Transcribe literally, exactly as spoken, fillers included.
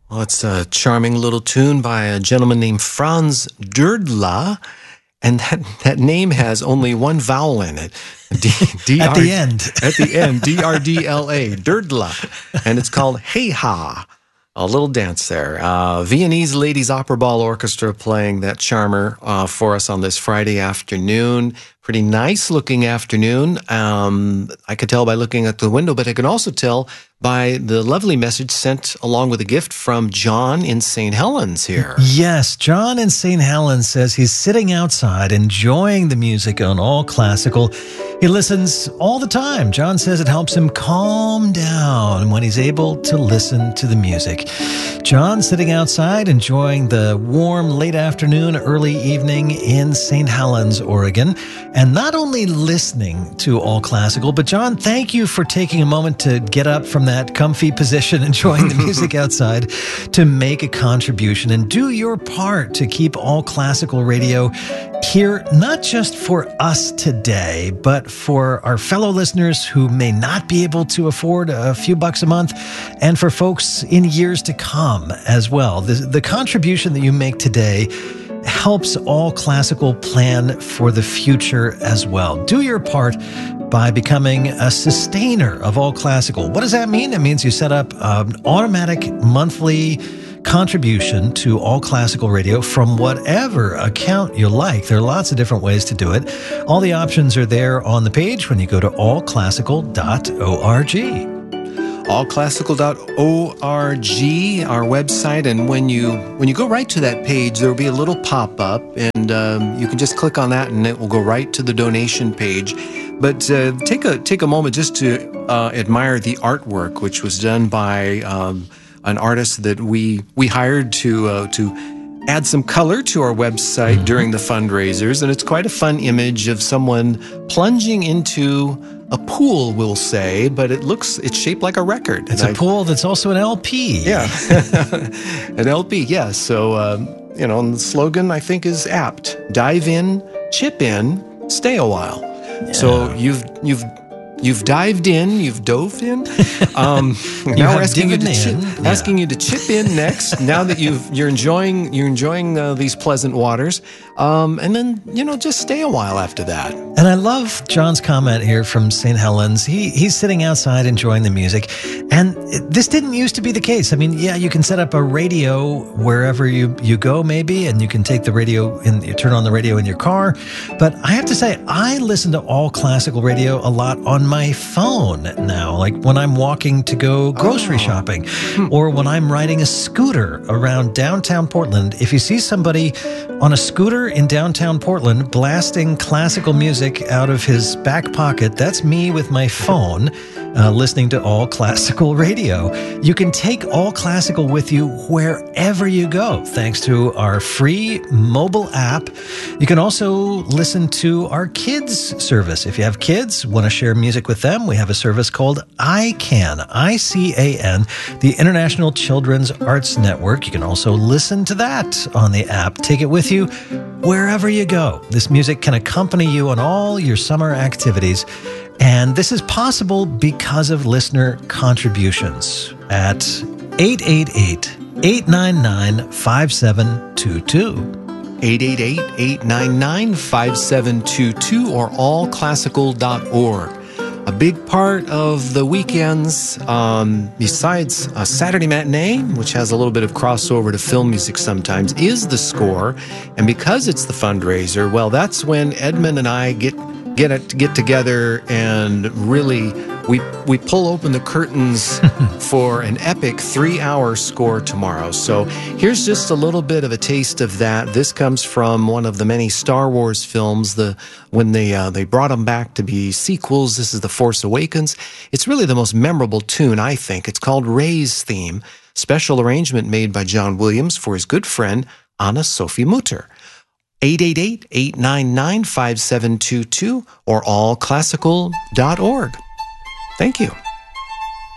Well, it's a charming little tune by a gentleman named Franz Drdla, and that, that name has only one vowel in it. D, D, at the end. At the end, D R D L A, Drdla. And it's called Hey Ha, a little dance there. Uh, Viennese Ladies Opera Ball Orchestra playing that charmer uh, for us on this Friday afternoon. Pretty nice looking afternoon. Um, I could tell by looking at the window, but I can also tell by the lovely message sent along with a gift from John in Saint Helens here. Yes, John in Saint Helens says he's sitting outside enjoying the music on All Classical. He listens all the time. John says it helps him calm down when he's able to listen to the music. John sitting outside enjoying the warm late afternoon, early evening in Saint Helens, Oregon. And not only listening to All Classical, but John, thank you for taking a moment to get up from that comfy position, enjoying the music outside, to make a contribution and do your part to keep All Classical Radio here, not just for us today, but for our fellow listeners who may not be able to afford a few bucks a month, and for folks in years to come as well. The, the contribution that you make today helps All Classical plan for the future as well. Do your part by becoming a sustainer of All Classical. What does that mean? It means you set up an automatic monthly contribution to All Classical Radio from whatever account you like. There are lots of different ways to do it. All the options are there on the page when you go to all classical dot org. all classical dot org, our website, and when you when you go right to that page, there will be a little pop-up, and um, you can just click on that, and it will go right to the donation page. But uh, take a take a moment just to uh, admire the artwork, which was done by um, an artist that we we hired to uh, to add some color to our website mm-hmm. during the fundraisers, and it's quite a fun image of someone plunging into a pool, we'll say, but it looks, it's shaped like a record. It's and a I, pool that's also an L P. Yeah, an L P, yeah. So, um, you know, and the slogan, I think, is apt. Dive in, chip in, stay a while. Yeah. So you've, you've, you've dived in, you've dove in. Um, you now we're asking you to chip, yeah. asking you to chip in next. Now that you've you're enjoying you're enjoying uh, these pleasant waters, um, and then you know just stay a while after that. And I love John's comment here from Saint Helens. He he's sitting outside enjoying the music, and this didn't used to be the case. I mean, yeah, you can set up a radio wherever you you go, maybe, and you can take the radio and you turn on the radio in your car. But I have to say, I listen to All Classical Radio a lot on my phone now, like when I'm walking to go grocery oh. shopping or when I'm riding a scooter around downtown Portland. If you see somebody on a scooter in downtown Portland blasting classical music out of his back pocket, that's me with my phone uh, listening to All Classical Radio. You can take All Classical with you wherever you go thanks to our free mobile app. You can also listen to our kids service. If you have kids, want to share music with them, we have a service called I CAN, I C A N, the International Children's Arts Network. You can also listen to that on the app. Take it with you wherever you go. This music can accompany you on all your summer activities. And this is possible because of listener contributions at eight eight eight, eight nine nine, five seven two two. eight eight eight, eight nine nine, five seven two two or all classical dot org. A big part of the weekends, um, besides a Saturday matinee, which has a little bit of crossover to film music sometimes, is the score. And because it's the fundraiser, well, that's when Edmund and I get get it, get together and really we we pull open the curtains for an epic three-hour score tomorrow. So here's just a little bit of a taste of that. This comes from one of the many Star Wars films. The when they uh, they brought them back to be sequels. This is The Force Awakens. It's really the most memorable tune, I think. It's called Rey's Theme, special arrangement made by John Williams for his good friend Anna Sophie Mutter. eight eight eight, eight nine nine, five seven two two or all classical dot org. Thank you.